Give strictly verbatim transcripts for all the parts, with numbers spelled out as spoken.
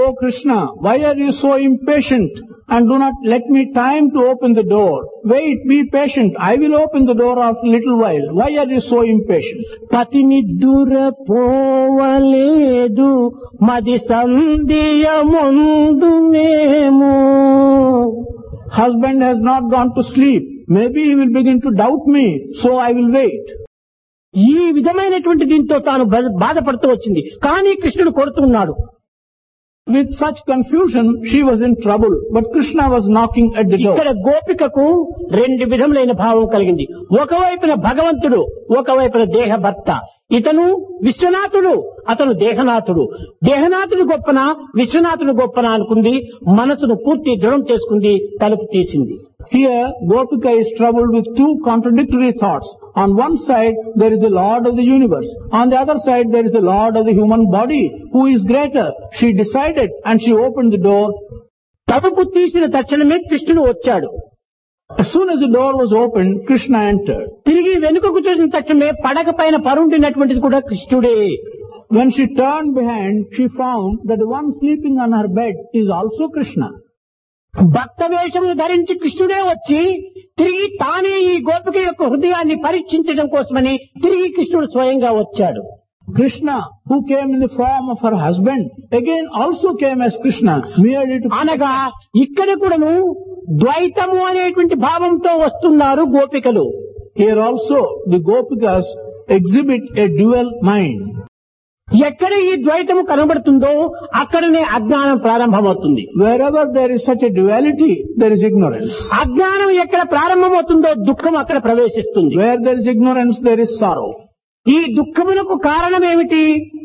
"Oh Krishna, why are you so impatient and do not let me time to open the door? Wait, be patient. I will open the door after a little while. Why are you so impatient?" పతి నిద్దుర పోవలేదు మది సంధియ ముందు మేము. Husband has not gone to sleep. Maybe he will begin to doubt me, so I will wait. ఈ విధమైనటువంటి దీంతో తాను బా- బాధపడుతూ వచ్చింది. కానీ కృష్ణుడు కొడుతున్నాడు. With such confusion, she was in trouble, but Krishna was knocking at the door. ఇక్కడ గోపికకు రెండు విధములైన భావం కలిగింది. ఒకవైపున భగవంతుడు, ఒకవైపున దేహ భర్త. ఇతను విశ్వనాథుడు, అతను దేహనాథుడు. దేహనాథుడు గొప్పన, విశ్వనాథుడు గొప్పన అనుకుంది. మనసును పూర్తి దృఢం చేసుకుంది, తలుపు తీసింది. Here, Gopika is troubled with two contradictory thoughts. On one side, there is the Lord of the universe. On the other side, there is the Lord of the human body. Who is greater? She decided and she opened the door. తలుపు తీసిన తక్షణమే కృష్ణుడు వచ్చాడు. As soon as the door was opened, Krishna entered. తిరిగి వెనుకకు చూసిన తక్షణమే పడక పైన పరుండినటువంటిది కూడా కృష్ణుడే. When she turned behind, she found that the one sleeping on her bed is also Krishna. భక్త వేషమును ధరించి కృష్ణుడే వచ్చి తిరిగి తానే ఈ గోపిక యొక్క హృదయాన్ని పరీక్షించడం కోసమని తిరిగి కృష్ణుడు స్వయంగా వచ్చాడు. Krishna, who came in the form of her husband, again also came as Krishna, merely to... అనగా ఇక్కడ కూడాను ద్వైతము అనేటువంటి భావంతో వస్తున్నారు గోపికలు. Here also, the Gopikas exhibit a dual mind. ఎక్కడ ఈ ద్వైతము కనబడుతుందో అక్కడనే అజ్ఞానం ప్రారంభమవుతుంది. Wherever there is such a duality, there is ignorance. అజ్ఞానం ఎక్కడ ప్రారంభమవుతుందో దుఃఖం అక్కడ ప్రవేశిస్తుంది. Where there is ignorance, there is sorrow. ఈ దుఃఖమునకు కారణం ఏమిటి?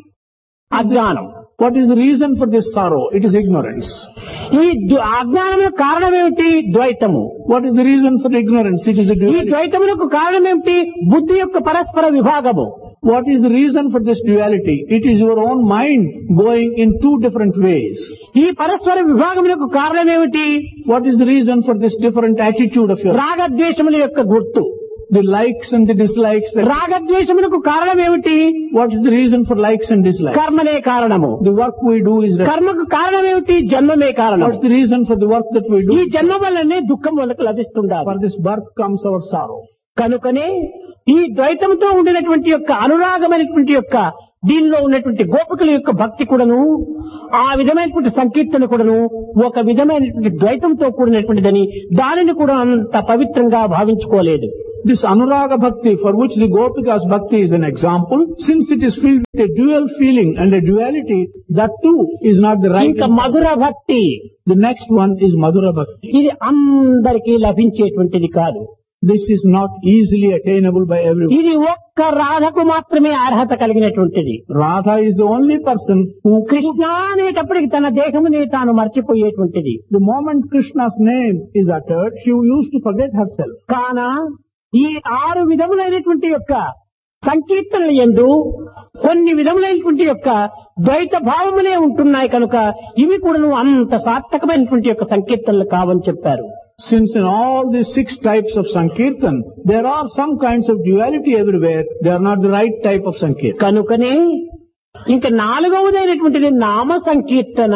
అజ్ఞానం. What is the reason for this sorrow? It is ignorance. ఈ దు- అజ్ఞానమునకు కారణం ఏమిటి? ద్వైతము. What is the reason for ignorance? It is the ఈ duality. ద్వైతమునకు కారణం ఏమిటి? బుద్ధి యొక్క పరస్పర విభాగము. What is the reason for this duality? It is your own mind going in two different ways. ఈ పరస్పర విభాగమునకు కారణం ఏమిటి? What is the reason for this different attitude of yours? రాగద్వేషముల యొక్క గుర్తు. The likes and the dislikes. That, రాగద్వేషమునకు కారణం ఏమిటి? what is the reason for likes and dislikes? కర్మనే కారణము. The work we do is... కర్మకు కారణం ఏమిటి? జన్మమే కారణం. What's the reason for the work that we ఈ do? జన్మ వల్లనే దుఃఖం మనకు లభిస్తుండాలి. For this birth comes our sorrow. కనుకనే ఈ ద్వైతంతో ఉండినటువంటి యొక్క అనురాగమైనటువంటి యొక్క దీనిలో ఉన్నటువంటి గోపికల యొక్క భక్తి కూడాను ఆ విధమైనటువంటి సంకీర్తన కూడాను ఒక విధమైనటువంటి ద్వైతంతో కూడినటువంటిదని దానిని కూడా అంత పవిత్రంగా భావించుకోలేదు. This Anuraga Bhakti, for which the Gopikas Bhakti is an example, since it is filled with a dual feeling and a duality, that too is not the right. ఇంకా మధుర భక్తి, The next one is Madhura Bhakti. ఇది అందరికీ లభించేటువంటిది కాదు. This is not easily attainable by everyone. ఇది ఒక్క రాధకు మాత్రమే అర్హత కలిగినటువంటిది. Radha is the only person who, Krishna అనేటప్పటికి తన దేహమునే తాను మర్చిపోయేటువంటిది. the moment Krishna's name is uttered, she used to forget herself. కాన ఈ ఆరు విధములైనటువంటి యొక్క సంకీర్తనల యందు కొన్ని విధములైనటువంటి యొక్క ద్వైత భావములే ఉంటున్నాయి కనుక ఇవి కూడా అంత సార్థకమైనటువంటి యొక్క సంకీర్తనలు కావని చెప్పారు. Since in all these six types of Sankirtan, there are some kinds of duality everywhere, they are not the right type of Sankirtan. కనుకనే ఇంకా నాలుగవదైనటువంటిది నామ సంకీర్తన.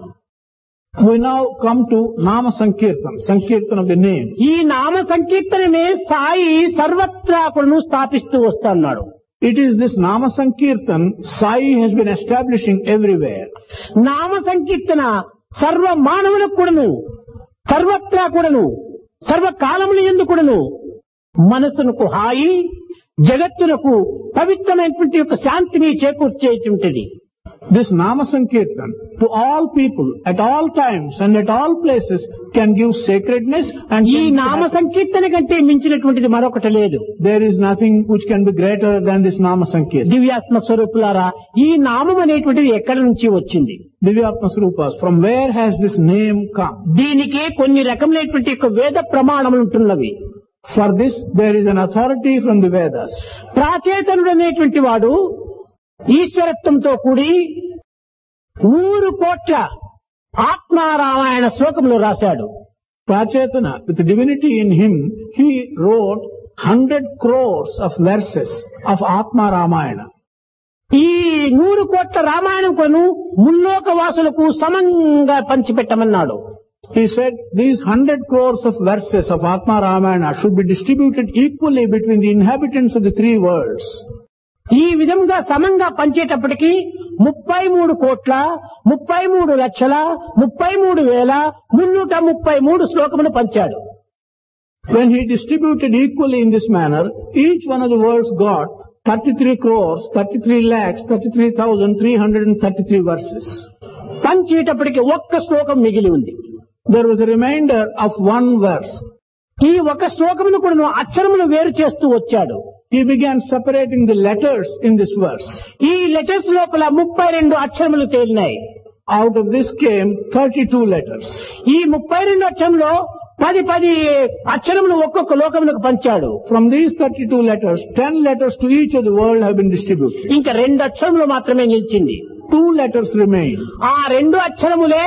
We now come to Nama Sankirtan, Sankirtan of the name. ఈ నామ సంకీర్తననే సాయి సర్వత్రా కూడా స్థాపిస్తూ వస్తున్నాడు. It is this Nama Sankirtan Sai has been establishing everywhere. నామ సంకీర్తన సర్వ మానవులకు కూడాను సర్వత్రా కూడాను సర్వకాలముల యందు కూడాను మనసునకు హాయి, జగత్తునకు పవిత్రమైనటువంటి యొక్క శాంతిని చేకూర్చేటువంటిది. This Nama Sankirtan to all people at all times and at all places can give sacredness and ఈ can నామ happen. సంకీర్తన కంటే మించినటువంటిది మరొకటి లేదు. There is nothing which can be greater than this Nama Sankirtan. దివ్యాత్మ స్వరూపులారా, ఈ నామం అనేటువంటిది ఎక్కడి నుంచి వచ్చింది? Divyatma Swarupas, from where has this name come? దీనికి కొన్ని రకములైనటువంటి యొక్క వేద ప్రమాణములు ఉంటున్నవి. For this there is an authority from the Vedas. ప్రాచేతనుడు అనేటువంటి వాడు ఈశ్వరత్వంతో కూడి నూరు కోట్ల ఆత్మారామాయణ శ్లోకములు రాశాడు. Prachetana, with divinity in him, he wrote hundred crores of verses of Atma Ramayana. ఈ నూరు కోట్ల రామాయణం కొను ముల్లోక వాసులకు సమంగా పంచిపెట్టమన్నాడు. He said these hundred crores of verses of Atma Ramayana should be distributed equally between the inhabitants of the three worlds. ఈ విధంగా సమంగా పంచేటప్పటికి ముప్పై మూడు కోట్ల ముప్పై మూడు లక్షల ముప్పై మూడు వేల మున్నూట ముప్పై మూడు శ్లోకములు పంచాడు. When he distributed equally in this manner, each one of the worlds got thirty-three crores, thirty-three lakhs, thirty-three thousand three hundred thirty-three verses. పంచేటప్పటికి ఒక్క శ్లోకం మిగిలి ఉంది. There was a remainder of one verse. ఈ ఒక శ్లోకమును కూడా అక్షరములు వేరు చేస్తూ వచ్చాడు. He began separating the letters in this verse. ఈ లెటర్స్ లోపల ముప్పై రెండు అక్షరములు తేలినాయి. Out of this came thirty-two letters. ఈ ముప్పై రెండు అక్షరంలో పది పది అక్షరములు ఒక్కొక్క లోకములకు పంచాడు. From these thirty-two letters, ten letters to each of the world have been distributed. ఇంకా రెండు అక్షరములు మాత్రమే నిలిచింది. Two letters remain. ఆ రెండు అక్షరములే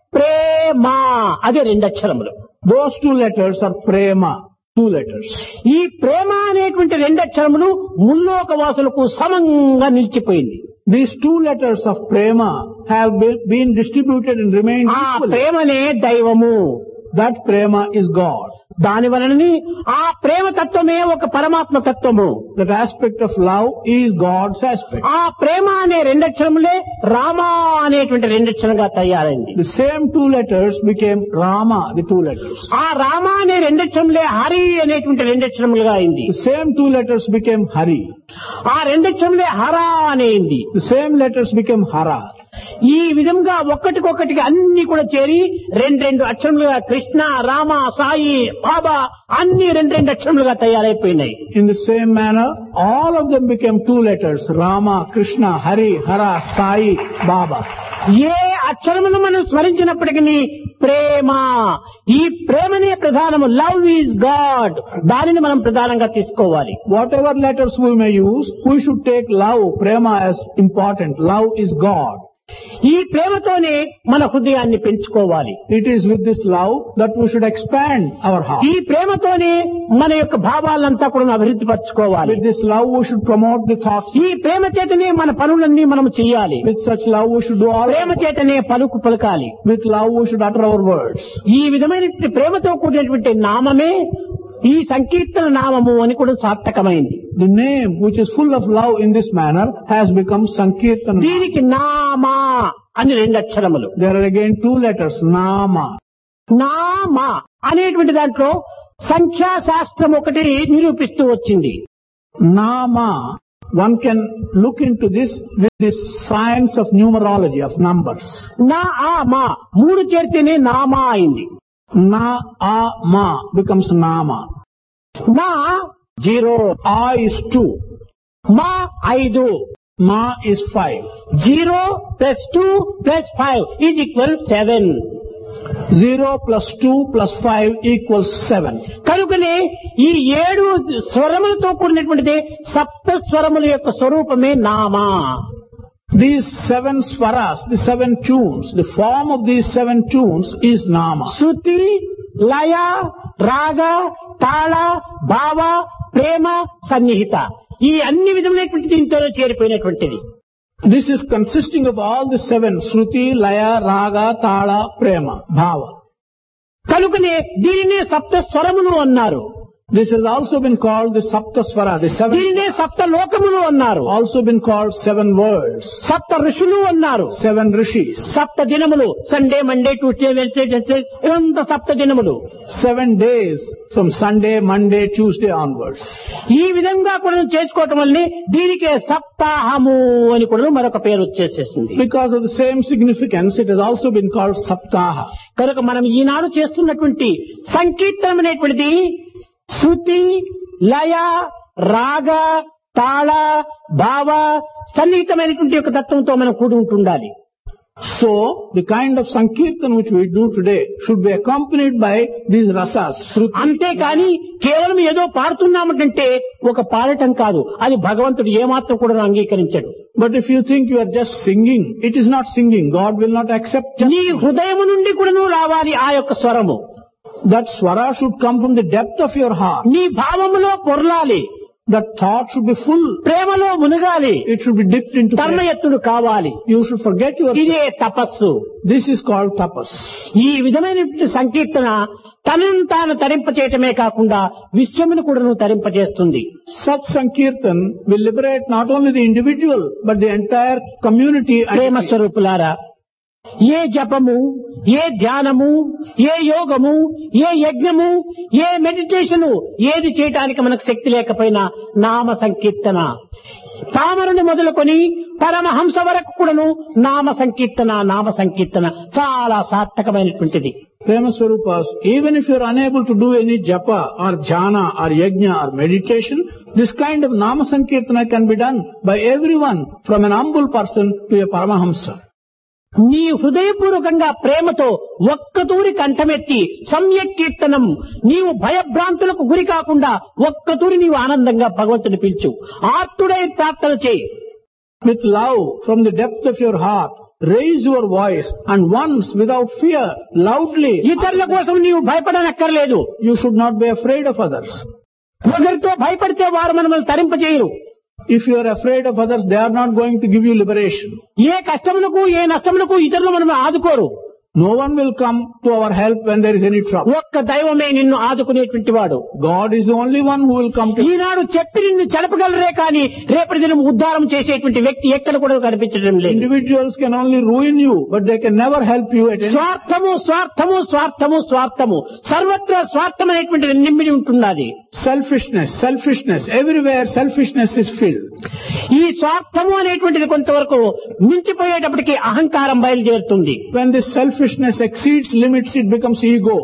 ప్రేమ. అదే రెండు అక్షరములు. Those two letters are prema. Two letters. ఈ ప్రేమ అనేటువంటి రెండు అక్షరములు ముల్లోక వాసులకు సమంగా నిలిచిపోయింది. These two letters of prema have been distributed and remained ఆ equally. ప్రేమనే దైవము. That prema is God. దాని వలనని ఆ ప్రేమ తత్వమే ఒక పరమాత్మ తత్వము. That aspect of love is God's aspect. ఆ ప్రేమ అనే రెండక్షరములే రామ అనేటువంటి రెండక్షరంగా తయారైంది. The same two letters became Rama, the two letters. ఆ రామ అనే రెండక్షరములే హరి అనేటువంటి రెండక్షరములుగా అయింది. The same two letters became Hari. ఆ రెండక్షరములే హర అనేది. The same letters became Hara. ఈ విధంగా ఒక్కటికొక్కటికి అన్ని కూడా చేరి రెండు రెండు అక్షరములుగా కృష్ణ, రామ, సాయి, బాబా అన్ని రెండు రెండు అక్షరములుగా తయారైపోయినాయి. In the same manner, all of them became two letters, Rama, Krishna, Hari, Hara, Sai, Baba. ఏ అక్షరమును మనం స్మరించినప్పటికీ ప్రేమ, ఈ ప్రేమనే ప్రధానము. Love is God. దానిని మనం ప్రధానంగా తీసుకోవాలి. Whatever letters we may use, we should take love, prema as important. Love is God. ఈ ప్రేమతోనే మన హృదయాన్ని పెంచుకోవాలి. It is with this love that we should expand our heart. ఈ ప్రేమతోనే మన యొక్క భావాలంతా కూడా అభివృద్ధి పరచుకోవాలి. With this love we should promote the thoughts. ఈ ప్రేమ చేతనే మన పనులన్నీ మనం చేయాలి. With such love we should do all. ప్రేమ చేతనే పలుకు పలకాలి. With love we should utter our words. ఈ విధమైన ప్రేమతో కూడినటువంటి నామమే ఈ సంకీర్తన నామము అని కూడా సార్థకమైంది. The name which is full of love in this manner has become Sankirtana. దీనికి నామ అని రెండు అక్షరములు. There are again two letters, Nama. నామ అనేటువంటి దాంట్లో సంఖ్యాశాస్త్రం ఒకటి నిరూపిస్తూ వచ్చింది. Nama, one can look into this with this science of numerology, of numbers. నా ఆ మా మూడు చేరితేనే నామా అయింది. Na, A, Ma becomes Nama. నా జీరో, A is two. మా ఐదు, Ma is five. Zero plus two plus five is equal seven. Zero plus two plus five equals seven. కనుకనే ఈ ఏడు స్వరములతో కూడినటువంటిది సప్త స్వరముల యొక్క స్వరూపమే Nama. These seven swaras, the seven tunes, the form of these seven tunes is Nama. శృతి, లయ, రాగ, తాళ, భావ, ప్రేమ, సన్నిహిత ఈ అన్ని విధములైనటువంటి దీంతో చేరిపోయినటువంటిది. This is consisting of all the seven, Shruti, Laya, Raga, Tala, Prema, Bhava. కనుకనే దీనినే సప్త స్వరములు అన్నారు. This has also been called the Sapta Swara, the seven. దీనినే సప్త లోకములు అన్నారు. Also been called seven worlds. సప్త ఋషులు అన్నారు. Seven rishis. సప్త దినములు, సండే, మండే, ట్యూస్డే, వెన్స్డే, ఇదంతా సప్త దినములు. Seven days from Sunday, Monday, Tuesday onwards. ఈ విధంగా కూడా చేసుకోవటం వల్లనే దీనికే సప్తాహము అని కూడా మరొక పేరు వచ్చేసేసింది. Because of the same significance, it has also been called Saptaha. కనుక మనం ఈనాడు చేస్తున్నటువంటి సంకీర్తనం అనేటువంటిది శృతి, లయ, రాగ, తాళ, భావ, సన్నిహితమైనటువంటి యొక్క తత్వంతో మనం కూడి ఉంటుండాలి. So, the kind of Sankirtan which we do today should be accompanied by these rasas, Shruti. అంతేకాని కేవలం ఏదో పాడుతున్నామంటే ఒక పాడటం కాదు, అది భగవంతుడు ఏమాత్రం కూడా అంగీకరించడు. But if you think you are just singing, it is not singing. God will not accept just నీ హృదయం నుండి కూడాను రావాలి ఆ యొక్క స్వరము. that swara should come from the depth of your heart. నీ భావములో పొరలాలి. The thought should be full. ప్రేమలో మునగాలి. It should be dipped into prayer. తన్మయత్తుడు కావాలి. You should forget your. ఇదే తపస్సు. This is called tapas. ఈ విధమైన సంకీర్తన తనను తాను తరింపచేయటమే కాకుండా విశ్వమును కూడాను తరింపచేస్తుంది. Such sankirtan will liberate not only the individual but the entire community. ప్రేమ స్వరూపులారా, ఏ జపము, ఏ ధ్యానము, ఏ యోగము, ఏ యజ్ఞము, ఏ మెడిటేషను ఏది చేయటానికి మనకు శక్తి లేకపోయినా నామ సంకీర్తన, తామరుని మొదలుకొని పరమహంస వరకు కూడాను నామ సంకీర్తన నామ సంకీర్తన చాలా సార్థకమైనటువంటిది. Prema Swarupas, even if you are unable to do any japa or dhyana or yajna or meditation, this kind of nama sankirtana can be done by everyone from an humble person to a paramahamsa. నీ హృదయపూర్వకంగా ప్రేమతో ఒక్కతూరి కంఠమెత్తి సమ్యక్ కీర్తనం, నీవు భయభ్రాంతులకు గురి కాకుండా ఒక్కతూరి నీవు ఆనందంగా భగవంతుని పిలుచు, ఆర్తుడై ప్రార్థన చేయి. With love from the depth of your heart, raise your voice and once without fear, loudly. ఇతరుల కోసం నీవు భయపడనక్కర్లేదు. You should not be afraid of others. ఒకరితో భయపడితే వారు మనల్ని తరింపచేయరు. If you are afraid of others, they are not going to give you liberation. ఏ కష్టమునకు ఏ నష్టమునకు ఇతరులు మనం ఆదుకోరు. No one will come to our help when there is any trouble. ఒక్క దైవమే నిన్ను ఆదుకునేటువంటి వాడు. God is the only one who will come to you. ఈనాడు చెప్పి నిన్ను చెడపగలరే కానీ రేపటి దినం ఉద్ధారం చేసేటువంటి వ్యక్తి ఎక్కడ కూడా కనిపించడం లేదు. Individuals can only ruin you, but they can never help you at any. స్వార్థము స్వార్థము స్వార్థము స్వార్థము సర్వత్రా స్వార్థం అనేటువంటిది నిండి ఉంటున్నది. Selfishness, selfishness, everywhere selfishness is filled. ఈ స్వార్థము అనేటువంటిది కొంతవరకు మించిపోయేటప్పటికి అహంకారం బయలుదేరుతుంది. When this selfishness exceeds limits, it becomes ego.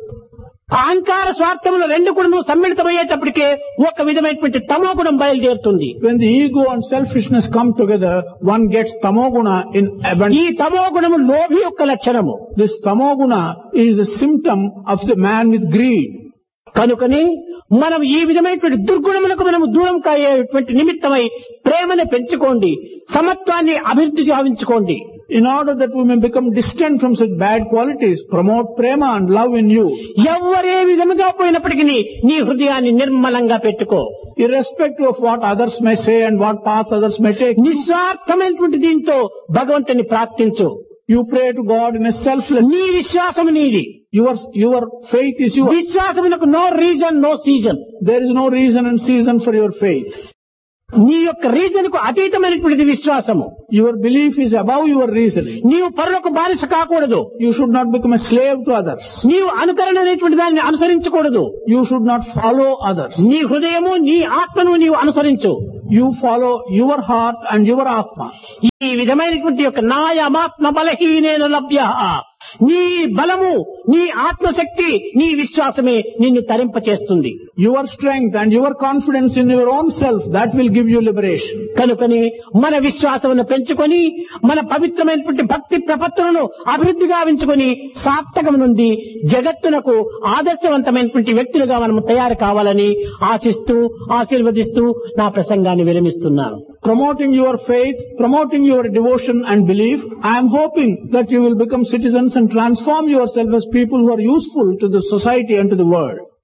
అహంకార స్వార్థములు రెండు కూడా సమ్మిళితమయ్యేటప్పటికే ఒక విధమైనటువంటి తమోగుణం బయలుదేరుతుంది. When the ego and selfishness come together, one gets tamoguna in abundance. ఈ తమోగుణము లోభి యొక్క లక్షణము. This tamoguna is a symptom of the man with greed. కనుకని మనం ఈ విధమైనటువంటి దుర్గుణములకు మనము దూరం కాయేటువంటి నిమిత్తమై ప్రేమను పెంచుకోండి, సమత్వాన్ని అభివృద్ధి గావించుకోండి. In order that we may become distant from such bad qualities, promote prema and love in you. ఎవరే విధముగా పోయినప్పటికీ నీ హృదయాన్ని నిర్మలంగా పెట్టుకో. Irrespective of what others may say and what paths others may take, నిస్వార్థమైనటువంటి దీంతో భగవంతుని ప్రార్థించు. you pray to God in a selfless. నీ విశ్వాసము నీది. Your, your faith is yours. విశ్వాసమునకు no reason no season. There is no reason and season for your faith. నీ యొక్క reason కు అతీతమైనటువంటిది విశ్వాసము. Your belief is above your reasoning. నీవు పరులకు బానిస కాకూడదు. You should not become a slave to others. నీవు అనుకరణ అనేటువంటి దాన్ని అనుసరించకూడదు. You should not follow others. నీ హృదయము నీ ఆత్మను నీవు అనుసరించు. You follow your heart and your atma. ఈ విధమైనటువంటి యొక్క నాయమాత్మ బలహీనేన లభ్య, నీ బలము నీ ఆత్మశక్తి నీ విశ్వాసమే నిన్ను తరింపచేస్తుంది. Your strength and your confidence in your own self, that will give you liberation. కనుకని మన విశ్వాసమును పెంచుకొని మన పవిత్రమైనటువంటి భక్తి ప్రపత్తులను అభివృద్ధి గావించుకొని సార్థకం నుండి జగత్తునకు ఆదర్శవంతమైనటువంటి వ్యక్తులుగా మనం తయారు కావాలని ఆశిస్తూ ఆశీర్వదిస్తూ నా ప్రసంగాన్ని విరమిస్తున్నాను. Promoting your faith, promoting your devotion and belief, I am hoping that you will become citizens and transform yourself as people who are useful to the society and to the world.